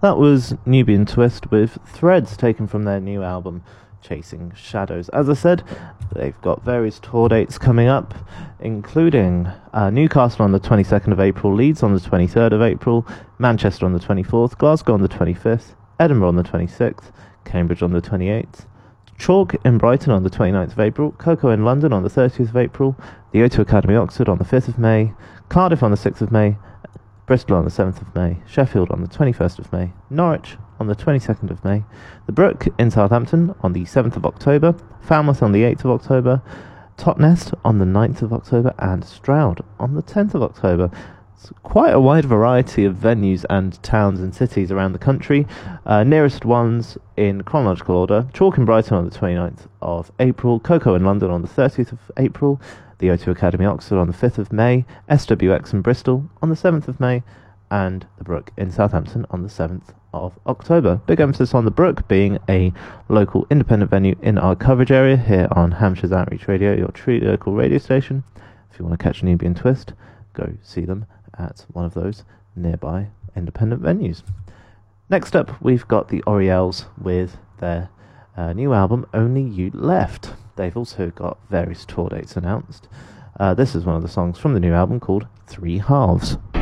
That was Nubian Twist with Threads, taken from their new album Chasing Shadows. As I said, they've got various tour dates coming up, including Newcastle on the 22nd of April, Leeds on the 23rd of April, Manchester on the 24th, Glasgow on the 25th, Edinburgh on the 26th, Cambridge on the 28th, Chalk in Brighton on the 29th of April, Coco in London on the 30th of April, the O2 Academy Oxford on the 5th of May, Cardiff on the 6th of May, Bristol on the 7th of May, Sheffield on the 21st of May, Norwich on the 22nd of May, The Brook in Southampton on the 7th of October, Falmouth on the 8th of October, Totnes on the 9th of October, and Stroud on the 10th of October. It's quite a wide variety of venues and towns and cities around the country. Nearest ones in chronological order: Chalk in Brighton on the 29th of April, Coco in London on the 30th of April, the O2 Academy Oxford on the 5th of May, SWX in Bristol on the 7th of May, and The Brook in Southampton on the 7th of October. Big emphasis on The Brook being a local independent venue in our coverage area here on Hampshire's Outreach Radio, your true local radio station. If you want to catch Nubian Twist, go see them at one of those nearby independent venues. Next up, we've got the Orielles with their new album, Only You Left. They've also got various tour dates announced. This is one of the songs from the new album called Three Halves.